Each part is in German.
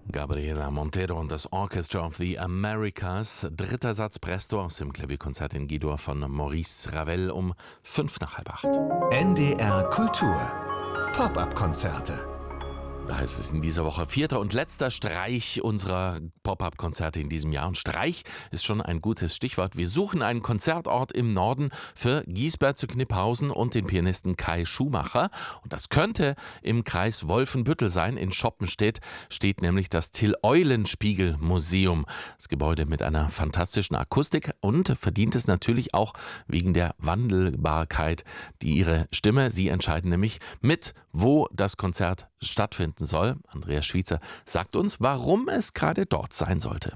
Gabriela Montero und das Orchestra of the Americas. Dritter Satz Presto aus dem Klavierkonzert in G-Dur von Maurice Ravel um 7:55. NDR Kultur. Pop-up-Konzerte. Da heißt es in dieser Woche 4. und letzter Streich unserer Pop-up-Konzerte in diesem Jahr. Und Streich ist schon ein gutes Stichwort. Wir suchen einen Konzertort im Norden für Giesbert zu Kniphausen und den Pianisten Kai Schumacher. Und das könnte im Kreis Wolfenbüttel sein. In Schoppenstedt steht nämlich das Till-Eulenspiegel-Museum. Das Gebäude mit einer fantastischen Akustik und verdient es natürlich auch wegen der Wandelbarkeit, die ihre Stimme, sie entscheiden nämlich mit, wo das Konzert stattfinden soll. Andreas Schwiezer sagt uns, warum es gerade dort sein sollte.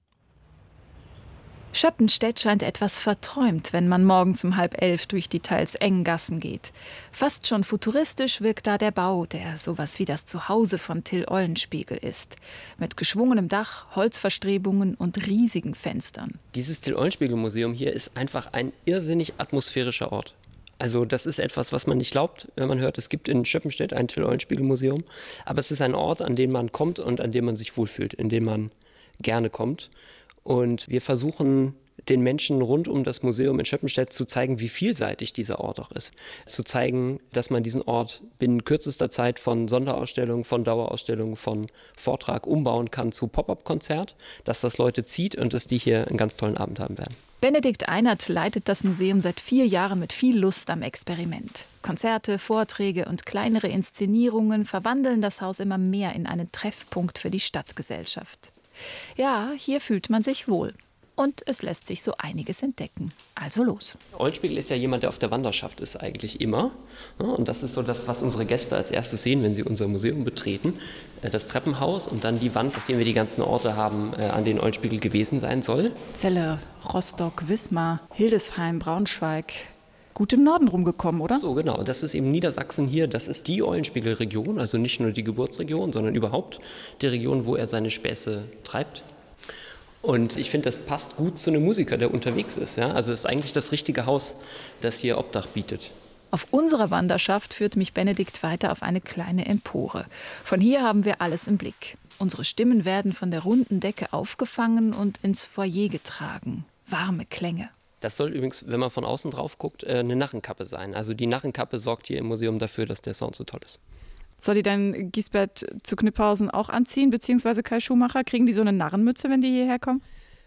Schoppenstedt scheint etwas verträumt, wenn man morgens um 10:30 durch die teils engen Gassen geht. Fast schon futuristisch wirkt da der Bau, der sowas wie das Zuhause von Till Eulenspiegel ist. Mit geschwungenem Dach, Holzverstrebungen und riesigen Fenstern. Dieses Till-Eulenspiegel-Museum hier ist einfach ein irrsinnig atmosphärischer Ort. Also das ist etwas, was man nicht glaubt, wenn man hört, es gibt in Schoppenstedt ein Till-Eulenspiegel-Museum. Aber es ist ein Ort, an den man kommt und an dem man sich wohlfühlt, in dem man gerne kommt. Und wir versuchen den Menschen rund um das Museum in Schoppenstedt zu zeigen, wie vielseitig dieser Ort auch ist. Zu zeigen, dass man diesen Ort binnen kürzester Zeit von Sonderausstellung, von Dauerausstellung, von Vortrag umbauen kann zu Pop-up-Konzert, dass das Leute zieht und dass die hier einen ganz tollen Abend haben werden. Benedikt Einert leitet das Museum seit 4 Jahren mit viel Lust am Experiment. Konzerte, Vorträge und kleinere Inszenierungen verwandeln das Haus immer mehr in einen Treffpunkt für die Stadtgesellschaft. Ja, hier fühlt man sich wohl. Und es lässt sich so einiges entdecken. Also los. Eulenspiegel ist ja jemand, der auf der Wanderschaft ist eigentlich immer. Und das ist so das, was unsere Gäste als erstes sehen, wenn sie unser Museum betreten. Das Treppenhaus und dann die Wand, auf der wir die ganzen Orte haben, an denen Eulenspiegel gewesen sein soll. Celle, Rostock, Wismar, Hildesheim, Braunschweig. Gut im Norden rumgekommen, oder? So, genau. Das ist eben Niedersachsen hier. Das ist die Eulenspiegel-Region, also nicht nur die Geburtsregion, sondern überhaupt die Region, wo er seine Späße treibt. Und ich finde, das passt gut zu einem Musiker, der unterwegs ist. Ja? Also es ist eigentlich das richtige Haus, das hier Obdach bietet. Auf unserer Wanderschaft führt mich Benedikt weiter auf eine kleine Empore. Von hier haben wir alles im Blick. Unsere Stimmen werden von der runden Decke aufgefangen und ins Foyer getragen. Warme Klänge. Das soll übrigens, wenn man von außen drauf guckt, eine Narrenkappe sein. Also die Narrenkappe sorgt hier im Museum dafür, dass der Sound so toll ist. Soll die dann Giesbert zu Kniphausen auch anziehen, beziehungsweise Kai Schumacher? Kriegen die so eine Narrenmütze, wenn die hierher kommen?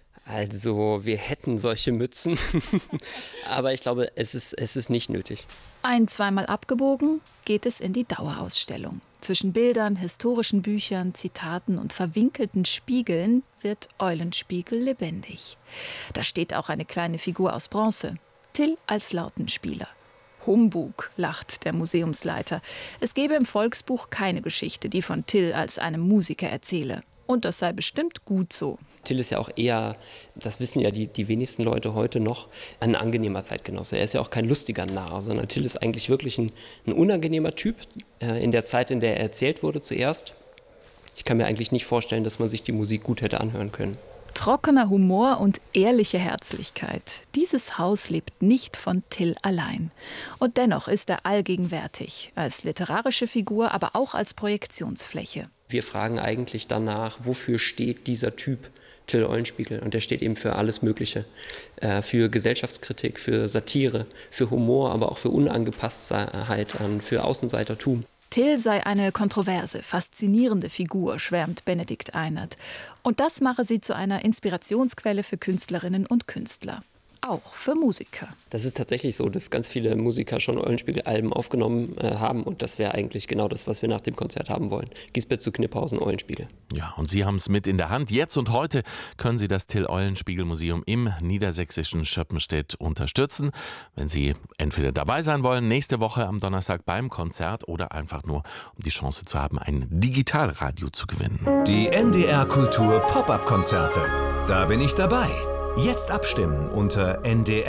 Also wir hätten solche Mützen, aber ich glaube, es ist nicht nötig. Zweimal abgebogen geht es in die Dauerausstellung. Zwischen Bildern, historischen Büchern, Zitaten und verwinkelten Spiegeln wird Eulenspiegel lebendig. Da steht auch eine kleine Figur aus Bronze. Till als Lautenspieler. Humbug, lacht der Museumsleiter. Es gebe im Volksbuch keine Geschichte, die von Till als einem Musiker erzähle. Und das sei bestimmt gut so. Till ist ja auch eher, das wissen ja die wenigsten Leute heute noch, ein angenehmer Zeitgenosse. Er ist ja auch kein lustiger Narr, sondern Till ist eigentlich wirklich ein unangenehmer Typ in der Zeit, in der er erzählt wurde zuerst. Ich kann mir eigentlich nicht vorstellen, dass man sich die Musik gut hätte anhören können. Trockener Humor und ehrliche Herzlichkeit. Dieses Haus lebt nicht von Till allein. Und dennoch ist er allgegenwärtig, als literarische Figur, aber auch als Projektionsfläche. Wir fragen eigentlich danach, wofür steht dieser Typ Till Eulenspiegel? Und der steht eben für alles Mögliche. Für Gesellschaftskritik, für Satire, für Humor, aber auch für Unangepasstheit für Außenseitertum. Till sei eine kontroverse, faszinierende Figur, schwärmt Benedikt Einert. Und das mache sie zu einer Inspirationsquelle für Künstlerinnen und Künstler. Auch für Musiker. Das ist tatsächlich so, dass ganz viele Musiker schon Eulenspiegel-Alben aufgenommen haben. Und das wäre eigentlich genau das, was wir nach dem Konzert haben wollen. Giesbert zu Kniphausen, Eulenspiegel. Ja, und Sie haben es mit in der Hand. Jetzt und heute können Sie das Till-Eulenspiegel-Museum im niedersächsischen Schoppenstedt unterstützen. Wenn Sie entweder dabei sein wollen, nächste Woche am Donnerstag beim Konzert oder einfach nur, um die Chance zu haben, ein Digitalradio zu gewinnen. Die NDR Kultur Pop-up-Konzerte. Da bin ich dabei. Jetzt abstimmen unter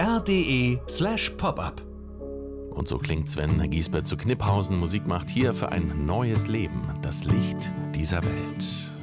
ndr.de/popup. Und so klingt's, wenn Giesbert zu Kniphausen Musik macht, hier für ein neues Leben, das Licht dieser Welt.